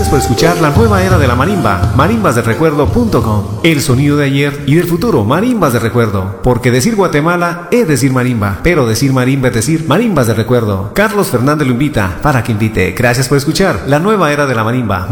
Gracias por escuchar la nueva era de la marimba, marimbasdelrecuerdo.com. El sonido de ayer y del futuro, marimbas de recuerdo. Porque decir Guatemala es decir marimba, pero decir marimba es decir marimbas de recuerdo. Carlos Fernández lo invita para que invite. Gracias por escuchar la nueva era de la marimba.